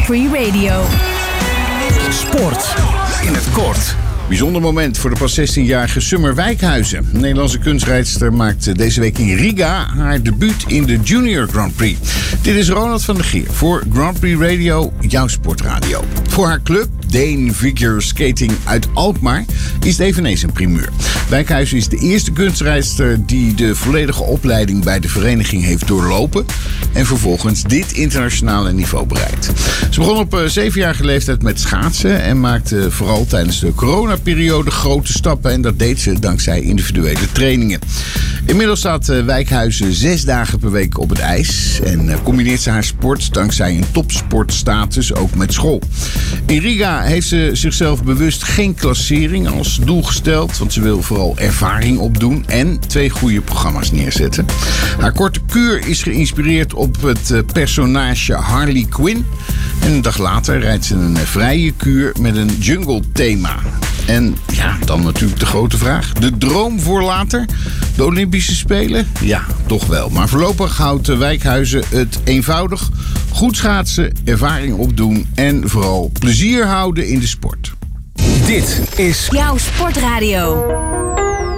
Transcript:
Free Radio. Sport in het kort. Bijzonder moment voor de pas 16-jarige Summer Wijkhuizen. Een Nederlandse kunstrijdster maakt deze week in Riga haar debuut in de Junior Grand Prix. Dit is Ronald van der Geer voor Grand Prix Radio, jouw sportradio. Voor haar club, Dane Figure Skating uit Alkmaar, is het eveneens een primeur. Wijkhuizen is de eerste kunstrijdster die de volledige opleiding bij de vereniging heeft doorlopen en vervolgens dit internationale niveau bereikt. Ze begon op 7-jarige leeftijd met schaatsen en maakte vooral tijdens de coronaperiode grote stappen en dat deed ze dankzij individuele trainingen. Inmiddels staat Wijkhuizen 6 dagen per week op het ijs en combineert ze haar sport dankzij een topsportstatus ook met school. In Riga heeft ze zichzelf bewust geen klassering als doel gesteld, want ze wil vooral ervaring opdoen en 2 goede programma's neerzetten. Haar korte kuur is geïnspireerd op het personage Harley Quinn. En een dag later rijdt ze een vrije kuur met een jungle thema. En ja, dan natuurlijk de grote vraag. De droom voor later? De Olympische Spelen? Ja, toch wel. Maar voorlopig houdt Wijkhuizen het eenvoudig. Goed schaatsen, ervaring opdoen en vooral plezier houden in de sport. Dit is jouw sportradio.